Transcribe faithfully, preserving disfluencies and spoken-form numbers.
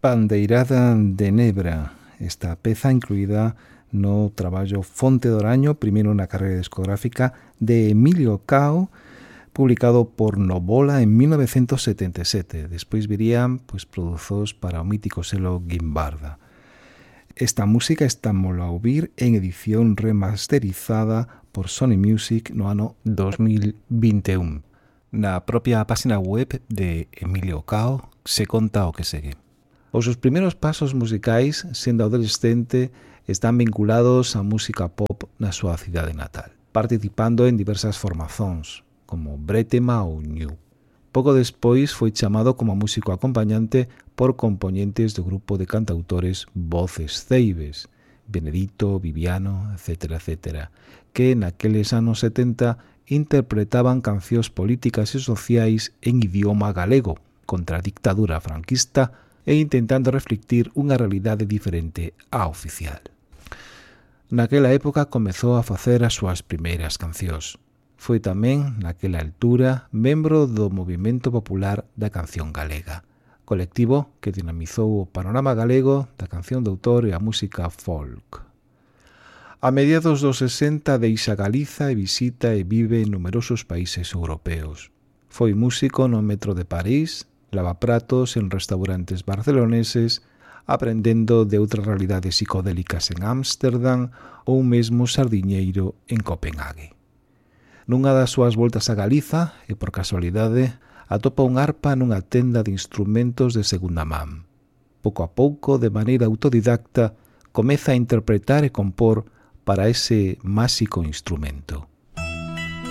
Pandeirada de Nebra, esta peza incluída no traballo Fonte do Araño, primeiro na carreira discográfica de Emilio Cao, publicado por Novola en mil novecientos setenta e sete. Despois virían pois, produzos para o mítico selo Guimbarda. Esta música estámosla a ouvir en edición remasterizada por Sony Music no ano dos mil vinte e un. Na propia página web de Emilio Cao se conta o que segue. Os seus primeiros pasos musicais, sendo adolescente, están vinculados á música pop na súa cidade natal, participando en diversas formazóns, como Bretema ou New. Pouco despois foi chamado como músico acompañante por compoñentes do grupo de cantautores Voces Ceibes, Benedito, Viviano, etcétera, etcétera, que naqueles anos setenta interpretaban cancións políticas e sociais en idioma galego contra a dictadura franquista e intentando reflectir unha realidade diferente á oficial. Naquela época comezou a facer as súas primeiras cancións. Foi tamén, naquela altura, membro do Movimento Popular da Canción Galega, colectivo que dinamizou o panorama galego da canción de autor e a música folk. A mediados dos sesenta deixa Galiza e visita e vive en numerosos países europeos. Foi músico no metro de París, lavapratos en restaurantes barceloneses, aprendendo de outras realidades psicodélicas en Ámsterdam ou mesmo sardiñeiro en Copenhague. Nunha das súas voltas a Galiza, e por casualidade, atopa un arpa nunha tenda de instrumentos de segunda man. Pouco a pouco, de maneira autodidacta, comeza a interpretar e compor para ese máxico instrumento.